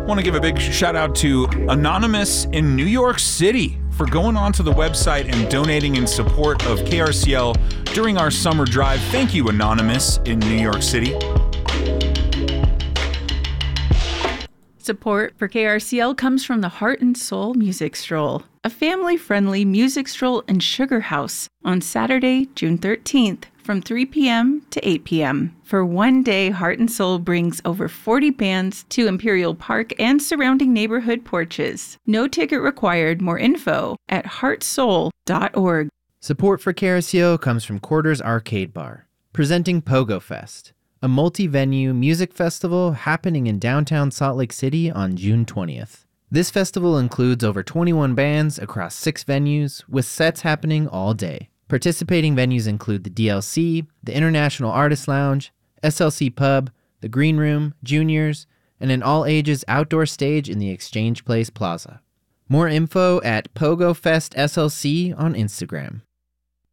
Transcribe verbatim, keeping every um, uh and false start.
Want to give a big shout out to Anonymous in New York City for going onto the website and donating in support of K R C L during our summer drive. Thank you, Anonymous in New York City. Support for K R C L comes from the Heart and Soul Music Stroll, a family-friendly music stroll and sugar house on Saturday, June thirteenth from three p.m. to eight p.m. For one day, Heart and Soul brings over forty bands to Imperial Park and surrounding neighborhood porches. No ticket required. More info at heart soul dot org. Support for K R C O comes from Quarters Arcade Bar, presenting Pogo Fest, a multi-venue music festival happening in downtown Salt Lake City on June twentieth. This festival includes over twenty-one bands across six venues, with sets happening all day. Participating venues include the D L C, the International Artist Lounge, S L C Pub, the Green Room, Juniors, and an all-ages outdoor stage in the Exchange Place Plaza. More info at Pogo Fest S L C on Instagram.